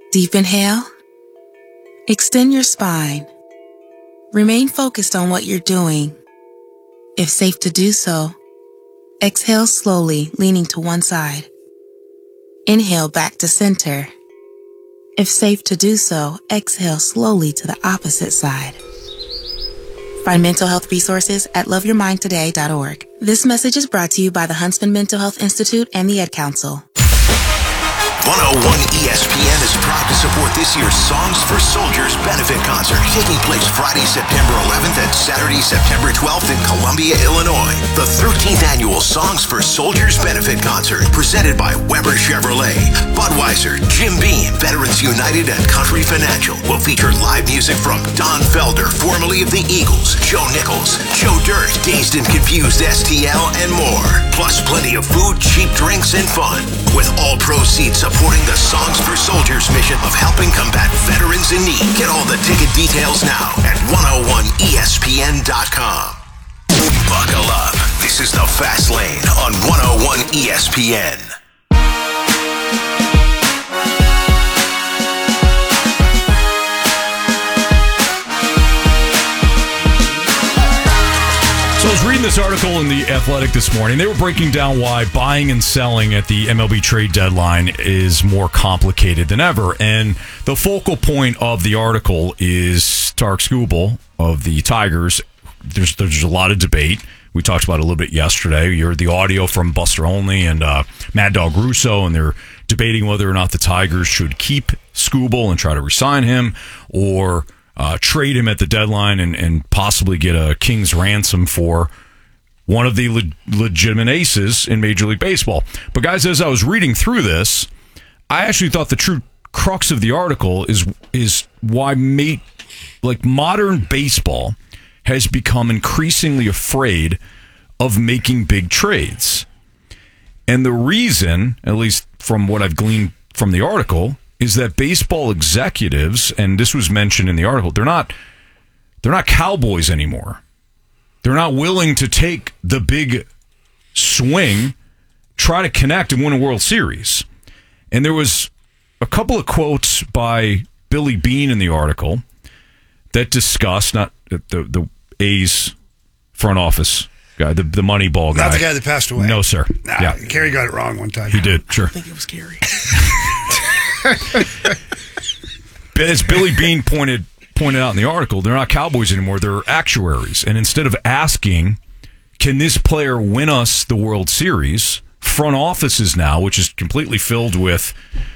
Deep inhale. Extend your spine. Remain focused on what you're doing. If safe to do so, exhale slowly, leaning to one side. Inhale back to center. If safe to do so, exhale slowly to the opposite side. Find mental health resources at loveyourmindtoday.org. This message is brought to you by the Huntsman Mental Health Institute and the Ed Council. 101 ESPN is proud to support this year's Songs for Soldiers benefit concert, taking place Friday, September 11th and Saturday, September 12th in Columbia, Illinois. The 13th annual Songs for Soldiers benefit concert, presented by Weber Chevrolet, Budweiser, Jim Beam, Veterans United, and Country Financial, will feature live music from Don Felder, formerly of the Eagles, Joe Nichols, Joe Dirt, Dazed and Confused STL, and more. Plus plenty of food, cheap drinks, and fun, with all proceeds supporting the Songs for Soldiers mission of helping combat veterans in need. Get all the ticket details now at 101ESPN.com. Buckle up. This is the Fast Lane on 101 ESPN. So I was reading this article in The Athletic this morning. They were breaking down why buying and selling at the MLB trade deadline is more complicated than ever. And the focal point of the article is Tarik Skubal of the Tigers. There's a lot of debate. We talked about it a little bit yesterday. You heard the audio from Buster Olney and Mad Dog Russo, and they're debating whether or not the Tigers should keep Skubal and try to re-sign him, or trade him at the deadline and possibly get a king's ransom for one of the legitimate aces in Major League Baseball. But guys, as I was reading through this, I actually thought the true crux of the article is why modern baseball has become increasingly afraid of making big trades. And the reason, at least from what I've gleaned from the article, is that baseball executives, and this was mentioned in the article, they're not cowboys anymore. They're not willing to take the big swing, try to connect and win a World Series. And there was a couple of quotes by Billy Beane in the article that discussed, not the A's front office guy, the Moneyball guy. Not the guy that passed away. No, sir. Nah, yeah. Kerry got it wrong one time. He did, sure. I think it was Kerry. As Billy Beane pointed out in the article, they're not cowboys anymore. They're actuaries. And instead of asking, can this player win us the World Series, front offices now, which is completely filled with,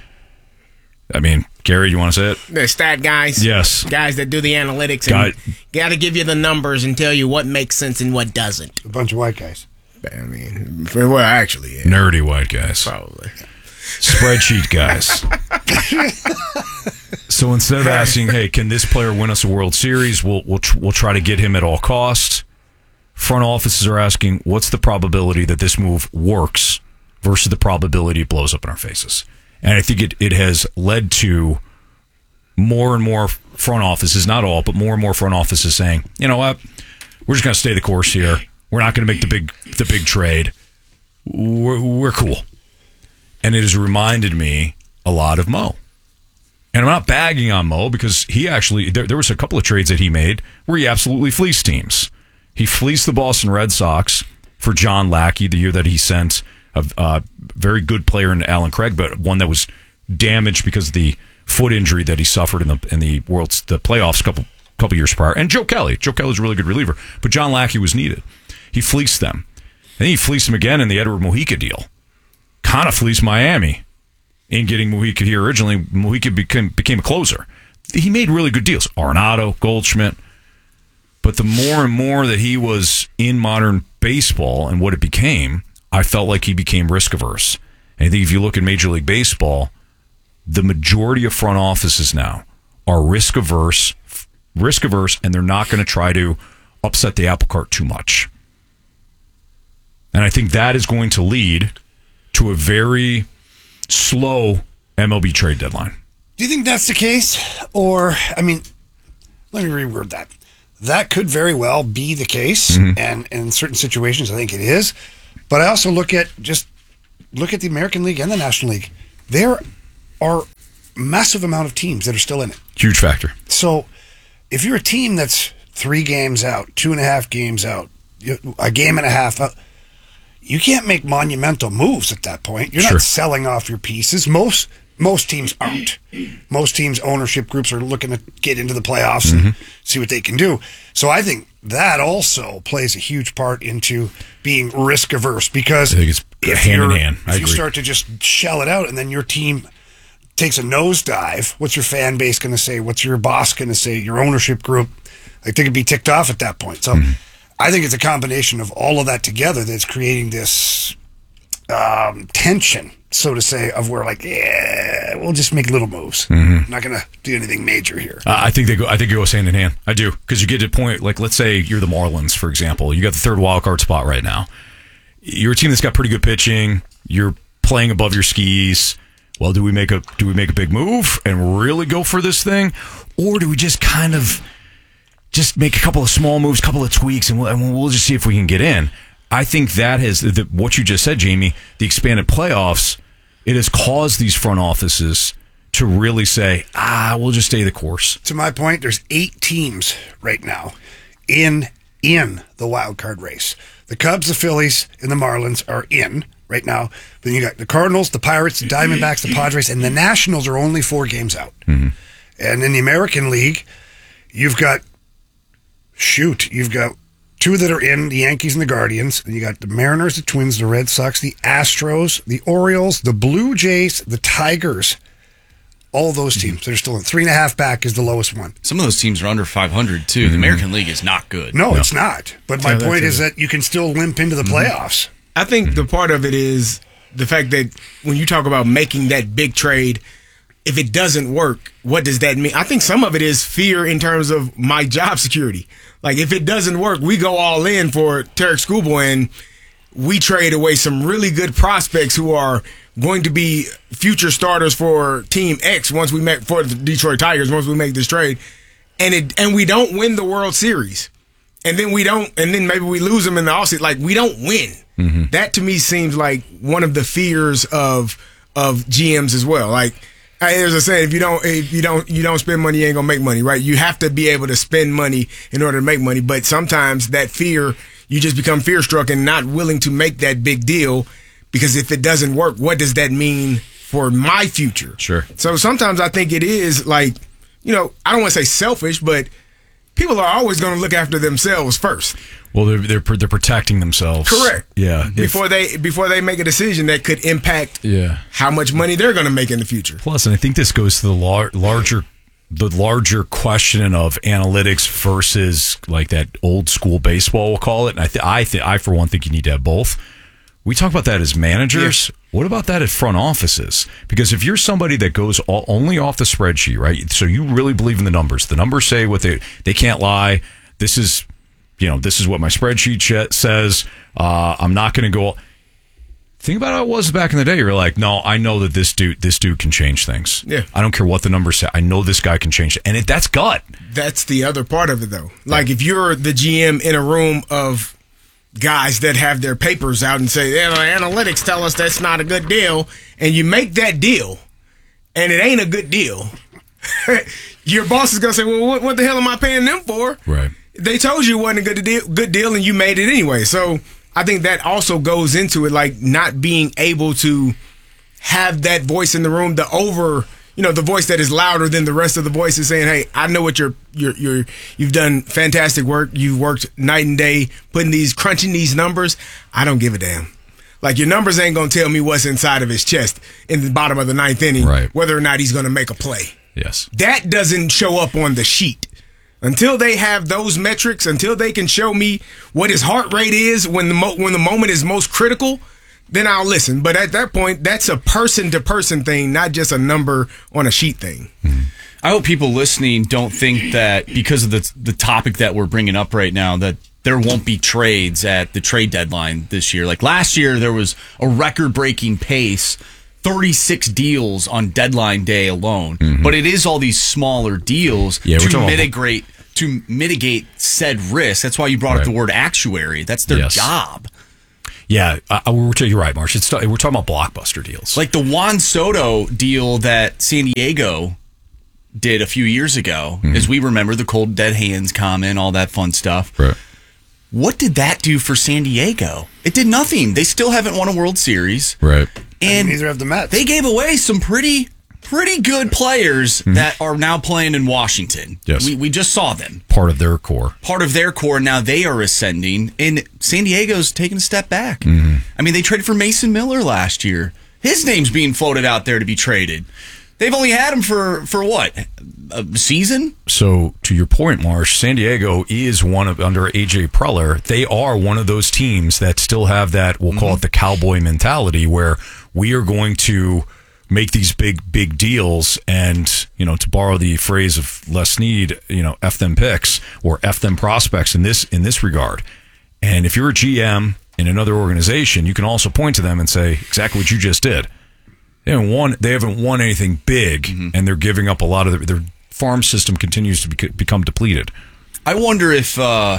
Gary, you want to say it? The stat guys. Yes. Guys that do the analytics and got to give you the numbers and tell you what makes sense and what doesn't. A bunch of white guys. Actually, yeah. Nerdy white guys. Probably. Spreadsheet guys. So instead of asking, hey, can this player win us a World Series, we'll try to get him at all costs, front offices are asking, what's the probability that this move works versus the probability it blows up in our faces? And I think it has led to more and more front offices, not all, but more and more front offices saying, you know what, we're just going to stay the course here. We're not going to make the big trade. We're cool. And it has reminded me a lot of Mo. And I'm not bagging on Mo because he actually, there was a couple of trades that he made where he absolutely fleeced teams. He fleeced the Boston Red Sox for John Lackey the year that he sent a very good player in Alan Craig, but one that was damaged because of the foot injury that he suffered in the playoffs a couple years prior. And Joe Kelly. Joe Kelly's a really good reliever, but John Lackey was needed. He fleeced them. And then he fleeced them again in the Edward Mojica deal. Kind of fleeced Miami in getting Mojica here originally. Mojica became a closer. He made really good deals. Arenado, Goldschmidt. But the more and more that he was in modern baseball and what it became, I felt like he became risk averse. And I think if you look at Major League Baseball, the majority of front offices now are risk averse, and they're not going to try to upset the apple cart too much. And I think that is going to lead to a very slow MLB trade deadline. Do you think that's the case? Or, let me reword that. That could very well be the case, and in certain situations I think it is. But I also look at the American League and the National League. There are massive amount of teams that are still in it. Huge factor. So if you're a team that's 3 games out, 2.5 games out, a game and a half out, you can't make monumental moves at that point. You're not selling off your pieces. Most teams aren't. Most teams' ownership groups are looking to get into the playoffs and see what they can do. So I think that also plays a huge part into being risk averse, because I think it's hand in hand. If you start to just shell it out and then your team takes a nosedive, what's your fan base going to say? What's your boss going to say? Your ownership group? Like, they could be ticked off at that point. So I think it's a combination of all of that together that's creating this tension, so to say, of where, like, we'll just make little moves. I'm not going to do anything major here. I think it goes hand in hand. I do, because you get to a point, like, let's say you're the Marlins, for example. You got the 3rd wild card spot right now. You're a team that's got pretty good pitching. You're playing above your skis. Well, do we make a big move and really go for this thing, or do we just kind of just make a couple of small moves, a couple of tweaks, and we'll just see if we can get in? I think that has what you just said, Jamie, the expanded playoffs. It has caused these front offices to really say, we'll just stay the course. To my point, there's 8 teams right now in the wild card race. The Cubs, the Phillies, and the Marlins are in right now. Then you got the Cardinals, the Pirates, the Diamondbacks, the Padres, and the Nationals are only 4 games out. And in the American League, you've got 2 that are in, the Yankees and the Guardians. And you got the Mariners, the Twins, the Red Sox, the Astros, the Orioles, the Blue Jays, the Tigers. All those teams that are still in. 3.5 back is the lowest one. Some of those teams are under 500 too. The American League is not good. No, it's not. But my point is that you can still limp into the playoffs. I think the part of it is the fact that when you talk about making that big trade, if it doesn't work, what does that mean? I think some of it is fear in terms of my job security. Like, if it doesn't work, we go all in for Tarek Schoolboy and we trade away some really good prospects who are going to be future starters for Team X for the Detroit Tigers once we make this trade, and we don't win the World Series, and then maybe we lose them in the offseason. Like, we don't win. That to me seems like one of the fears of GMs as well. Like, there's a saying: if you don't spend money, you ain't gonna make money, right? You have to be able to spend money in order to make money. But sometimes that fear, you just become fear struck and not willing to make that big deal, because if it doesn't work, what does that mean for my future? Sure. So sometimes I think it is like, I don't want to say selfish, but people are always going to look after themselves first. Well, they're protecting themselves. Correct. Yeah. Before they make a decision that could impact how much money they're going to make in the future. Plus, and I think this goes to the larger question of analytics versus like that old school baseball, we'll call it. And I for one think you need to have both. We talk about that as managers. Yeah. What about that at front offices? Because if you're somebody that goes only off the spreadsheet, right? So you really believe in the numbers. The numbers say what they can't lie. This is what my spreadsheet says. I'm not going to go. Think about how it was back in the day. You're like, no, I know that this dude can change things. Yeah. I don't care what the numbers say. I know this guy can change it. And that's gut. That's the other part of it, though. Like, if you're the GM in a room of guys that have their papers out and say, analytics tell us that's not a good deal, and you make that deal, and it ain't a good deal, your boss is going to say, well, what the hell am I paying them for? Right. They told you it wasn't a good deal, and you made it anyway. So I think that also goes into it, like not being able to have that voice in the room, the voice that is louder than the rest of the voices saying, hey, I know what you've done fantastic work. You've worked night and day crunching these numbers. I don't give a damn. Like, your numbers ain't going to tell me what's inside of his chest in the bottom of the 9th inning, right, whether or not he's going to make a play. Yes. That doesn't show up on the sheet. Until they have those metrics, until they can show me what his heart rate is when the moment is most critical, then I'll listen. But at that point, that's a person-to-person thing, not just a number on a sheet thing. I hope people listening don't think that because of the topic that we're bringing up right now, that there won't be trades at the trade deadline this year. Like last year, there was a record-breaking pace, 36 deals on deadline day alone. But it is all these smaller deals to mitigate said risk. That's why you brought up the word actuary. That's their job. Yeah, you're right, Marsh. We're talking about blockbuster deals. Like the Juan Soto deal that San Diego did a few years ago, as we remember, the cold dead hands comment, all that fun stuff. Right. What did that do for San Diego? It did nothing. They still haven't won a World Series. Right. And neither have the Mets. They gave away some pretty good players that are now playing in Washington. Yes. We just saw them. Part of their core. Now they are ascending, and San Diego's taking a step back. I mean, they traded for Mason Miller last year. His name's being floated out there to be traded. They've only had him for what? A season? So, to your point, Marsh, San Diego is under A.J. Preller, they are one of those teams that still have that, we'll call it the cowboy mentality, where we are going to make these big deals and, to borrow the phrase of Les Snead, F them picks or F them prospects in this regard. And if you're a GM in another organization, you can also point to them and say exactly what you just did. They haven't won anything big, and they're giving up a lot of their farm system continues to become depleted. I wonder if the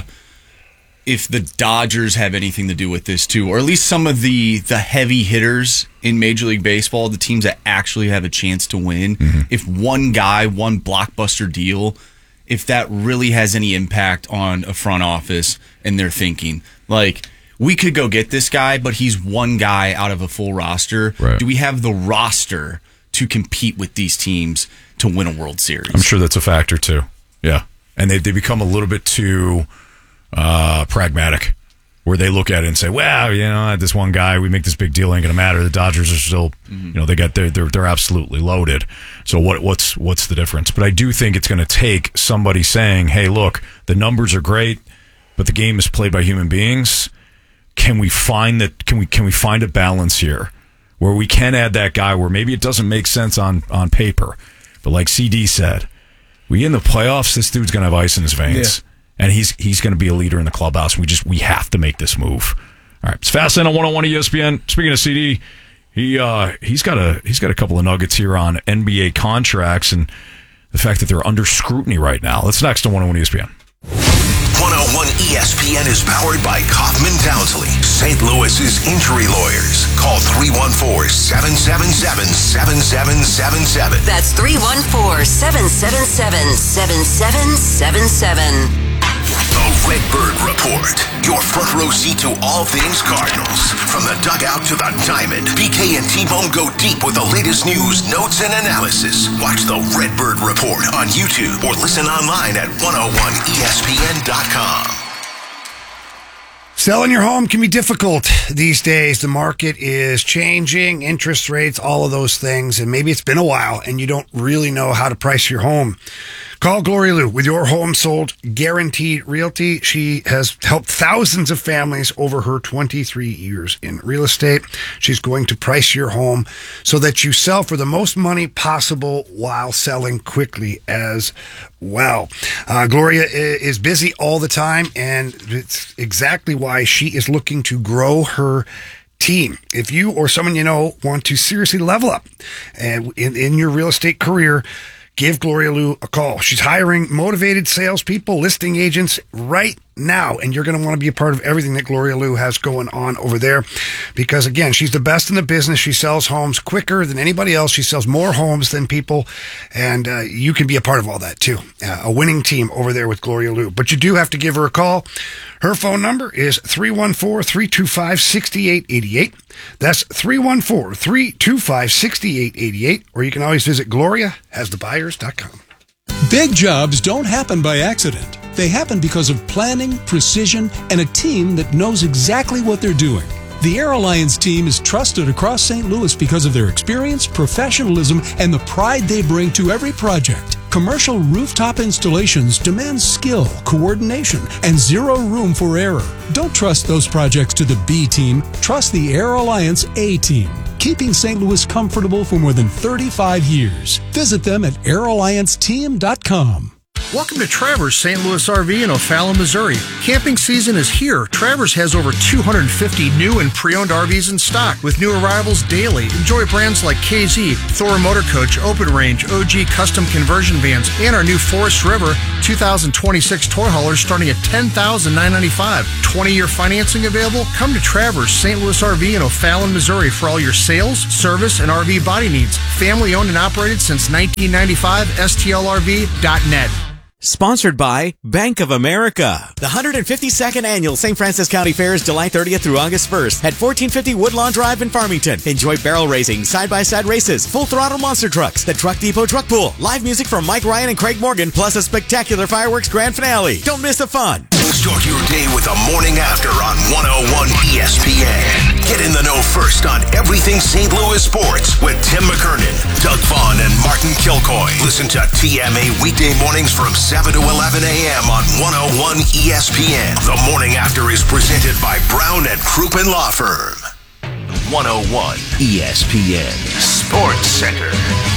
Dodgers have anything to do with this too, or at least some of the heavy hitters in Major League Baseball, the teams that actually have a chance to win. If one blockbuster deal, if that really has any impact on a front office and their thinking, like, we could go get this guy, but he's one guy out of a full roster. Right. Do we have the roster to compete with these teams to win a World Series? I'm sure that's a factor too. Yeah. And they become a little bit too pragmatic, where they look at it and say, well, this one guy, we make this big deal, ain't going to matter. The Dodgers are still, they're absolutely loaded. So what's the difference? But I do think it's going to take somebody saying, hey, look, the numbers are great, but the game is played by human beings. Can we find that? Can we find a balance here where we can add that guy where maybe it doesn't make sense on paper, but like CD said, in the playoffs, this dude's gonna have ice in his veins, and he's gonna be a leader in the clubhouse. We have to make this move. All right, it's Fast Lane on 101 ESPN. Speaking of CD, he's got a couple of nuggets here on NBA contracts and the fact that they're under scrutiny right now. That's next on 101 ESPN. 101 ESPN is powered by Kaufman Townsley, St. Louis's injury lawyers. Call 314-777-7777. That's 314-777-7777. The Redbird Report. Your front row seat to all things Cardinals. From the dugout to the diamond, BK and T-Bone go deep with the latest news, notes, and analysis. Watch the Redbird Report on YouTube or listen online at 101ESPN.com. Selling your home can be difficult these days. The market is changing, interest rates, all of those things, and maybe it's been a while and you don't really know how to price your home. Call Gloria Lou with your home sold guaranteed realty. She has helped thousands of families over her 23 years in real estate. She's going to price your home so that you sell for the most money possible while selling quickly as well. Gloria is busy all the time, and it's exactly why she is looking to grow her team. If you or someone you know want to seriously level up and in your real estate career, give Gloria Lou a call. She's hiring motivated salespeople, listing agents right now, and you're going to want to be a part of everything that Gloria Lou has going on over there because, again, she's the best in the business. She sells homes quicker than anybody else. She sells more homes than people, and you can be a part of all that, too. A winning team over there with Gloria Lou. But you do have to give her a call. Her phone number is 314-325-6888. That's 314-325-6888, or you can always visit GloriaHasTheBuyers.com. Big jobs don't happen by accident. They happen because of planning, precision, and a team that knows exactly what they're doing. The Air Alliance team is trusted across St. Louis because of their experience, professionalism, and the pride they bring to every project. Commercial rooftop installations demand skill, coordination, and zero room for error. Don't trust those projects to the B team. Trust the Air Alliance A team, keeping St. Louis comfortable for more than 35 years. Visit them at airallianceteam.com. Welcome to Travers St. Louis RV in O'Fallon, Missouri. Camping season is here. Travers has over 250 new and pre-owned RVs in stock with new arrivals daily. Enjoy brands like KZ, Thor Motor Coach, Open Range, OG Custom Conversion Vans, and our new Forest River 2026 toy haulers starting at $10,995. 20-year financing available? Come to Travers St. Louis RV in O'Fallon, Missouri for all your sales, service, and RV body needs. Family owned and operated since 1995. STLRV.net. Sponsored by Bank of America. The 152nd Annual St. Francis County Fair is July 30th through August 1st at 1450 Woodlawn Drive in Farmington. Enjoy barrel racing, side-by-side races, full-throttle monster trucks, the Truck Depot Truck Pool, live music from Mike Ryan and Craig Morgan, plus a spectacular fireworks grand finale. Don't miss the fun. Start your day with the morning after on 101 ESPN. Get in the know first on everything St. Louis sports with Tim McKernan, Doug Vaughn, and Martin Kilcoy. Listen to TMA weekday mornings from 7 to 11 a.m. on 101 ESPN. The morning after is presented by Brown and Crouppen Law Firm. 101 ESPN Sports Center.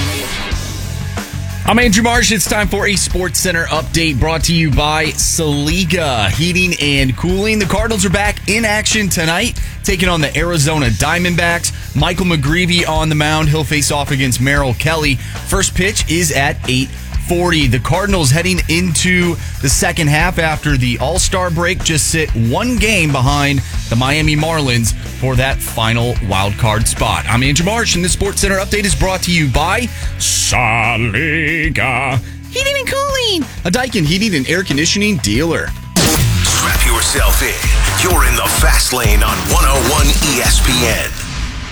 I'm Andrew Marsh. It's time for a Sports Center update brought to you by Saliga Heating and Cooling. The Cardinals are back in action tonight, taking on the Arizona Diamondbacks. Michael McGreevy on the mound. He'll face off against Merrill Kelly. First pitch is at 8:40. The Cardinals heading into the second half after the All-Star break just sit one game behind the Miami Marlins for that final wild card spot. I'm Andrew Marsh, and this Sports Center update is brought to you by Saliga Heating and Cooling, a Daikin heating and air conditioning dealer. Strap yourself in. You're in the fast lane on 101 ESPN.